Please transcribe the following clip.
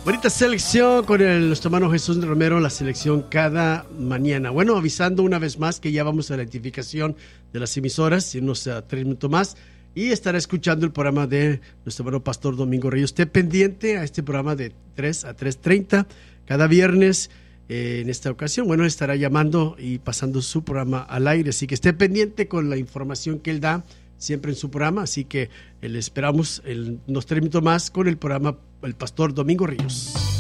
Bonita selección con nuestro hermano Jesús Romero, la selección cada mañana. Bueno, avisando una vez más que ya vamos a la identificación de las emisoras, en unos 3 minutos más, y estará escuchando el programa de nuestro hermano Pastor Domingo Ríos. Esté pendiente a este programa de 3 a 3:30 cada viernes. En esta ocasión, bueno, estará llamando y pasando su programa al aire, así que esté pendiente con la información que él da siempre en su programa, así que le esperamos en unos 3 minutos más con el programa El Pastor Domingo Ríos.